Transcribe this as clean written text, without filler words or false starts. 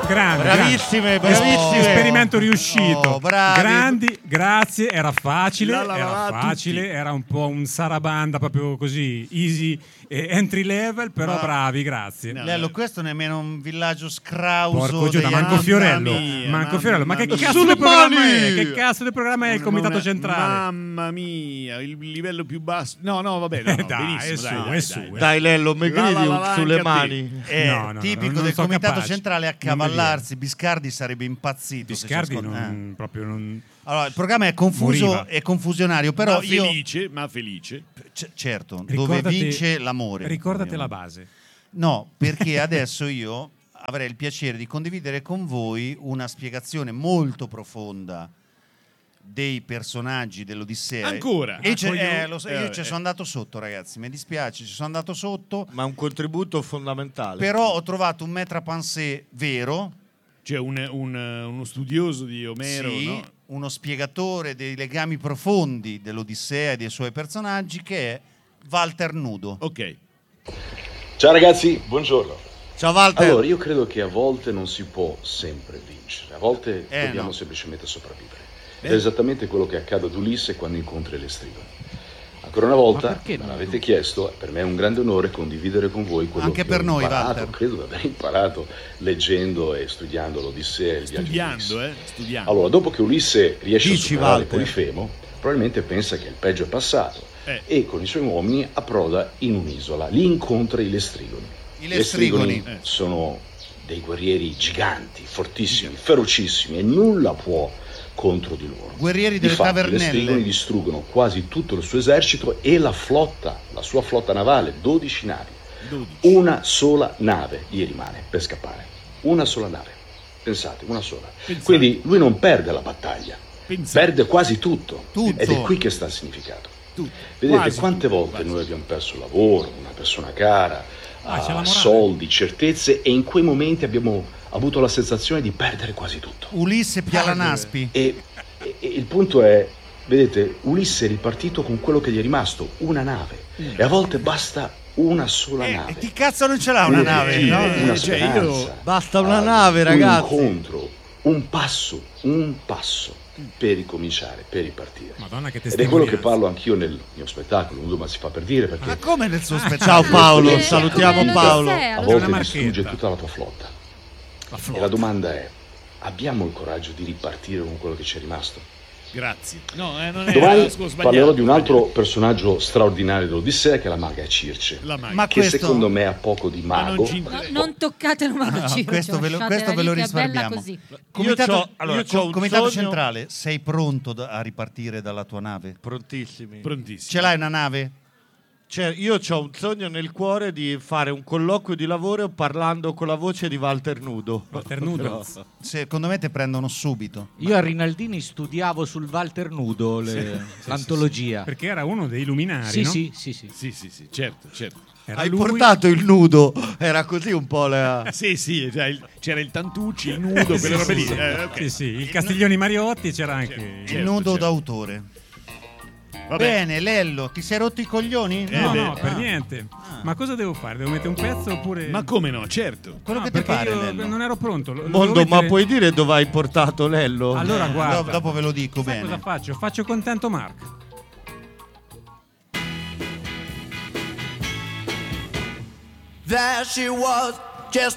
Bravissime. Esperimento riuscito. Bravi. Grandi, grazie. Era facile, era un po' un sarabanda proprio così, easy, entry level, però bravi, grazie. Lello, questo nemmeno un villaggio scrauso. Porco Giuda, manco Fiorello. Ma che cazzo di programma è? Che cazzo di programma è il Comitato Centrale? Mamma mia, il livello più basso. No, vabbè, benissimo. Dai Lello, mi gridi sulle mani. È tipico del Comitato capace. Centrale accavallarsi. Biscardi sarebbe impazzito. Biscardi proprio non... Allora, il programma è confuso e confusionario, però ma felice. Certo, dove vince l'amore. Ricordate la base. No, perché adesso io avrei il piacere di condividere con voi una spiegazione molto profonda dei personaggi dell'Odissea. Ancora? Io ci sono andato sotto, ragazzi, mi dispiace, ci sono andato sotto. Ma è un contributo fondamentale. Però ho trovato un maître à penser vero. Cioè uno studioso di Omero, sì, no? Uno spiegatore dei legami profondi dell'Odissea e dei suoi personaggi, che è Walter Nudo. Ok. Ciao ragazzi, buongiorno. Ciao Walter. Allora, io credo che a volte non si può sempre vincere, a volte dobbiamo semplicemente sopravvivere. Ed è esattamente quello che accade ad Ulisse quando incontra le streghe. Ancora una volta, me l'avete chiesto, per me è un grande onore condividere con voi quello anche che per ho noi, imparato, Walter. credo di aver imparato leggendo e studiando l'Odissea e il viaggio di Ulisse. Studiando. Allora, dopo che Ulisse riesce a superare Polifemo, probabilmente pensa che il peggio è passato e con i suoi uomini approda in un'isola. Lì incontra i Lestrigoni. I Lestrigoni sono dei guerrieri giganti, fortissimi, ferocissimi, e nulla può contro di loro. Guerrieri delle tavernelle. Le Strigoni distruggono quasi tutto il suo esercito e la sua flotta navale, 12 navi. 12. Una sola nave gli rimane per scappare. Una sola nave. Pensate, una sola. Quindi lui non perde la battaglia, perde quasi tutto. Ed è qui che sta il significato. Vedete Quasi quante volte noi abbiamo perso il lavoro, una persona cara, soldi, certezze, e in quei momenti abbiamo avuto la sensazione di perdere quasi tutto. Ulisse Pialanaspi. E il punto è, vedete, Ulisse è ripartito con quello che gli è rimasto, una nave. E a volte basta una sola nave. E chi cazzo non ce l'ha una nave? Una speranza. Basta una nave, ragazzi. Un incontro, un passo per ricominciare, per ripartire. Madonna, che Ed è quello che parlo anch'io nel mio spettacolo, Nudo ma si fa per dire, perché ma come nel suo spettacolo? Ciao Paolo, salutiamo Paolo. a volte distrugge tutta la tua flotta. E la domanda è: abbiamo il coraggio di ripartire con quello che ci è rimasto? Grazie. No, non è Domani parlerò di un altro personaggio straordinario dell'Odissea, che è la maga Circe, Ma che secondo me ha poco di mago. Non toccate la maga Circe. Questo ve lo risparmiamo. Comitato Centrale, sei pronto a ripartire dalla tua nave? Prontissimi. Ce l'hai una nave? Cioè, io ho un sogno nel cuore di fare un colloquio di lavoro parlando con la voce di Walter Nudo. Walter Nudo. Però, Secondo me te prendono subito. Io a Rinaldini studiavo sul Walter Nudo l'antologia. Perché era uno dei luminari, no? Sì, certo. Hai portato il nudo, era così un po' la... Sì, c'era il Tantucci, il nudo, quelle robe lì. Okay. Sì, il Castiglioni Mariotti, c'era anche... Il nudo d'autore. Vabbè. Bene, Lello, ti sei rotto i coglioni? No, per niente. Ma cosa devo fare? Devo mettere un pezzo oppure... Ma come no, certo. Quello che ti pare, io Lello. non ero pronto. Mondo, ma puoi dire dove hai portato Lello? Allora guarda. Dopo ve lo dico. Sai bene. cosa faccio? Faccio contento Mark. There she was,